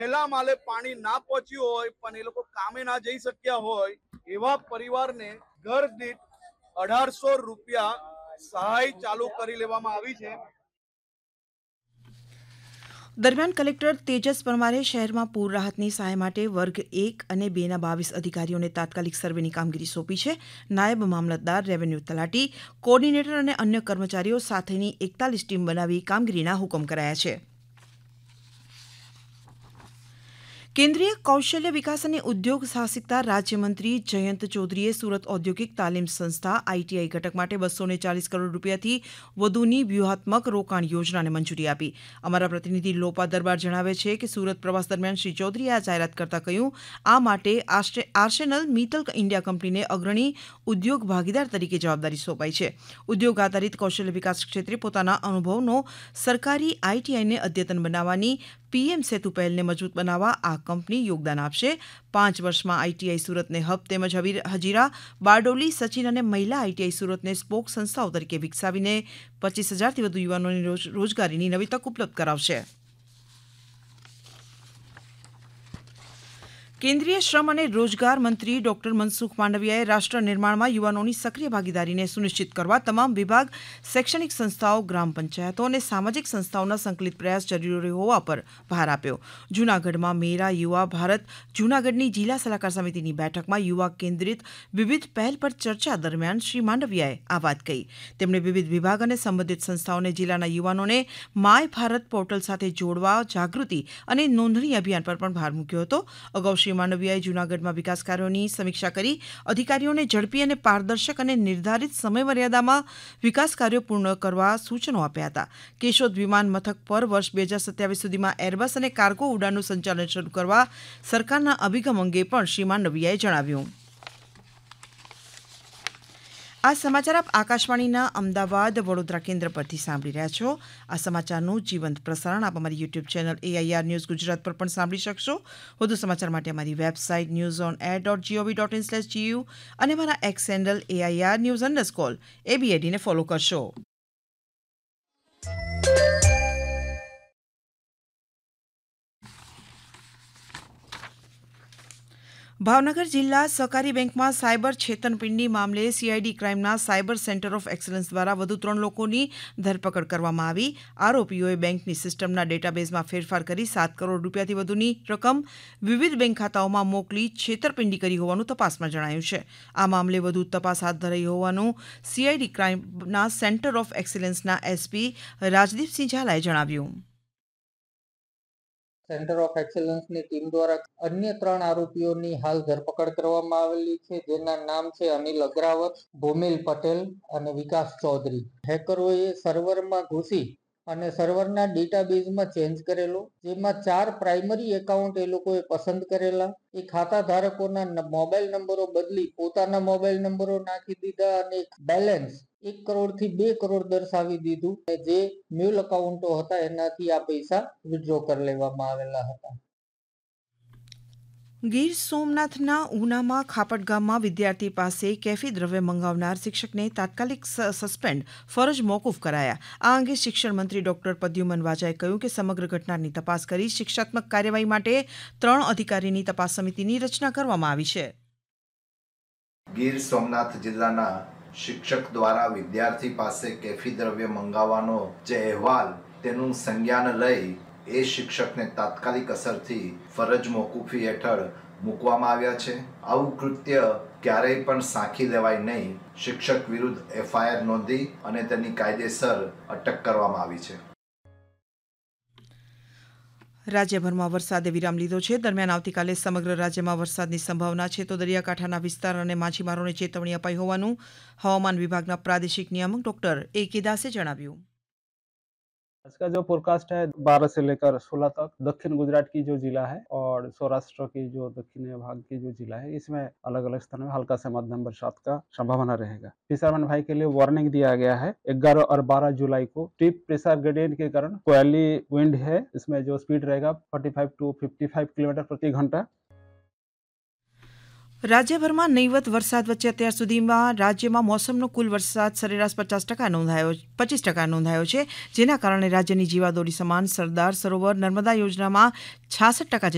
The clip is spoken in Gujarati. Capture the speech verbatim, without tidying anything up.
પહેલા માલે પાણી ના પહોંચ્યું હોય પણ એ લોકો કામે ના જઈ શક્યા હોય એવા પરિવારને ઘર દીઠ અઢારસો રૂપિયા સહાય ચાલુ કરી લેવામાં આવી છે। દરમિયાન કલેક્ટર તેજસ પરમારે શહેરમાં પૂર રાહતની સહાય માટે વર્ગ એક અને બેના બાવીસ અધિકારીઓને તાત્કાલિક સર્વેની કામગીરી સોંપી છે। નાયબ મામલતદાર, રેવન્યુ તલાટી, કોર્ડિનેટર અને અન્ય કર્મચારીઓ સાથેની એકતાલીસ ટીમ બનાવી કામગીરીના હુકમ કરાયા છે। केंद्रीय कौशल्य विकास અને ઉદ્યોગ સાહસિકતા રાજ્યમંત્રી જયંત ચૌધરીએ સુરત ઔદ્યોગિક તાલીમ સંસ્થા આઈટીઆઈ ઘટક માટે બસો ચાલીસ કરોડ રૂપિયાથી વધુની વ્યૂહાત્મક રોકાણ યોજનાને મંજૂરી આપી। અમારા પ્રતિનિધિ લોપા દરબાર જણાવે છે કે સુરત પ્રવાસ દરમિયાન શ્રી ચૌધરીએ આ જાહેરાત કરતા કહ્યું, આ માટે આર્સેનલ મિત્તલ ઇન્ડિયા કંપનીને અગ્રણી ઉદ્યોગ ભાગીદાર તરીકે જવાબદારી સોંપાઈ છે। ઉદ્યોગ આધારિત કૌશલ્ય વિકાસ ક્ષેત્રે પોતાના અનુભવનો સરકારી આઈટીઆઈને અદ્યતન બનાવવાની પીએમ સેતુ પહેલને મજબૂત બનાવવા આ કંપની યોગદાન આપશે। પાંચ વર્ષમાં આઈટીઆઈ સુરતને હબ તેમજ હજીરા, બારડોલી, સચિન અને મહિલા આઈટીઆઈ સુરતને સ્પોક સંસ્થાઓ તરીકે વિકસાવીને પચીસ હજારથી વધુ યુવાનોને રોજગારીની નવી તક ઉપલબ્ધ કરાવશે। કેન્દ્રીય શ્રમ અને રોજગાર મંત્રી ડોક્ટર મનસુખ માંડવિયાએ રાષ્ટ્ર નિર્માણમાં યુવાનોની સક્રિય ભાગીદારીને સુનિશ્ચિત કરવા તમામ વિભાગ, શૈક્ષણિક સંસ્થાઓ, ગ્રામ પંચાયતો અને સામાજિક સંસ્થાઓના સંકલિત પ્રયાસ જરૂરી હોવા પર ભાર આપ્યો। જૂનાગઢમાં મેરા યુવા ભારત જૂનાગઢની જિલ્લા સલાહકાર સમિતિની બેઠકમાં યુવા કેન્દ્રિત વિવિધ પહેલ પર ચર્ચા દરમિયાન શ્રી માંડવિયાએ આ વાત કહી। તેમણે વિવિધ વિભાગ અને સંબંધિત સંસ્થાઓને જિલ્લાના યુવાનોને માય ભારત પોર્ટલ સાથે જોડવા જાગૃતિ અને નોંધણી અભિયાન પર પણ ભાર મૂક્યો હતો। અગાઉ શ્રી માંડવિયાએ જૂનાગઢમાં વિકાસ કાર્યોની સમીક્ષા કરી અધિકારીઓને ઝડપી અને પારદર્શક અને નિર્ધારિત સમયમર્યાદામાં વિકાસ કાર્યો પૂર્ણ કરવા સૂચનો આપ્યા હતા। કેશોદ વિમાન મથક પર વર્ષ બે હજાર સત્યાવીસ સુધીમાં એરબસ અને કાર્ગો ઉડાનનું સંચાલન શરૂ કરવા સરકારના અભિગમ અંગે પણ શ્રી માંડવિયાએ જણાવ્યું। આ સમાચાર આપ આકાશવાણીના અમદાવાદ વડોદરા કેન્દ્ર પરથી સાંભળી રહ્યા છો। આ સમાચારનું જીવંત પ્રસારણ આપ અમારી YouTube channel AIR news Gujarat પર પણ સાંભળી શકશો। વધુ સમાચાર માટે અમારી website news on air dot GOV dot in slash GU અને અમારા x handle AIR news underscore એબીએડીને follow કરશો। ભાવનગર જિલ્લા સહકારી બેંકમાં સાયબર છેતરપિંડી મામલે CID ક્રાઇમના cyber centre of excellence દ્વારા વધુ ત્રણ લોકોની ધરપકડ કરવામાં આવી। આરોપીઓએ બેંકની સિસ્ટમના ડેટાબેઝમાં ફેરફાર કરી સાત કરોડ રૂપિયાથી વધુની રકમ વિવિધ બેંક ખાતાઓમાં મોકલી છેતરપિંડી કરી હોવાનું તપાસમાં જણાયું છે। આ મામલે વધુ તપાસ હાથ ધરાઈ હોવાનું CID ક્રાઇમના centre of એક્સલન્સના SP Rajdeepsinh ઝાલાએ જણાવ્યું। સેન્ટર ઓફ એક્સેલન્સની ટીમ દ્વારા અન્ય ત્રણ આરોપીઓની હાલ ધરપકડ કરવામાં આવેલી છે, જેના નામ છે અનિલ અગ્રાવત, ભૂમિલ પટેલ અને વિકાસ ચૌધરી। હેકરોએ સર્વરમાં ઘૂસી અને સર્વરના ડેટાબેઝમાં ચેન્જ કરેલો, જેમાં ચાર પ્રાઇમરી એકાઉન્ટ એ લોકોએ પસંદ કરેલા। એ ખાતા ધારકોના મોબાઈલ નંબરો બદલી પોતાના મોબાઈલ નંબરો નાખી દીધા અને બેલેન્સ એક કરોડથી બે કરોડ દર્શાવી દીધું। જે મ્યુલ અકાઉન્ટો હતા એનાથી આ પૈસા વિથડ્રો કરી લેવામાં આવેલા હતા। ગીર સોમનાથના ઉનામાં ખાપટ ગામમાં વિદ્યાર્થી પાસે કેફી દ્રવ્ય મંગાવનાર શિક્ષકને તાત્કાલિક સસ્પેન્ડ ફરજ મોકૂફ કરાયા। આ અંગે શિક્ષણ મંત્રી ડોક્ટર પ્રદ્યુમન વાજાએ કહ્યું કે સમગ્ર ઘટનાની તપાસ કરી શિક્ષાત્મક કાર્યવાહી માટે ત્રણ અધિકારીની તપાસ સમિતિની રચના કરવામાં આવી છે। ગીર સોમનાથ જિલ્લાના શિક્ષક દ્વારા વિદ્યાર્થી પાસે કેફી દ્રવ્ય મંગાવવાનો જે અહેવાલ તેનું સંજ્ઞાન લઈ એ શિક્ષકને તાત્કાલિક અસરથી ફરજ મોકૂફી હેઠળ મૂકવામાં આવ્યા છે। આવું કૃત્ય ક્યારેય પણ સાંખી લેવાય નહીં। શિક્ષક વિરુદ્ધ એફઆઈઆર નોંધી અને તેની કાયદેસર અટક કરવામાં આવી છે। રાજ્યભરમાં વરસાદે વિરામ લીધો છે। દરમિયાન આવતીકાલે સમગ્ર રાજ્યમાં વરસાદની સંભાવના છે તો દરિયાકાંઠાના વિસ્તાર અને માછીમારોને ચેતવણી અપાઈ હોવાનું હવામાન વિભાગના પ્રાદેશિક નિયામક ડોક્ટર એ કે દાસે જણાવ્યું। इसका जो फोरकास्ट है बारह से लेकर सोलह तक दक्षिण गुजरात की जो जिला है और सौराष्ट्र की जो दक्षिणी भाग की जो जिला है इसमें अलग अलग स्थानों में हल्का से मध्यम बरसात का संभावना रहेगा। फिशरमैन भाई के लिए वार्निंग दिया गया है। ग्यारह और बारह जुलाई को डीप प्रेशर ग्रेडियंट के कारण कोयली विंड है, इसमें जो स्पीड रहेगा पैंतालीस टू पचपन किलोमीटर प्रति घंटा। રાજ્યભરમાં નહીવત વરસાદ વચ્ચે અત્યાર સુધીમાં રાજ્યમાં મોસમનો કુલ વરસાદ સરેરાશ પચાસ ટકા નોંધાયો પચીસ ટકા નોંધાયો છે, જેના કારણે રાજ્યની જીવાદોરી સમાન સરદાર સરોવર નર્મદા યોજનામાં છાસઠ ટકા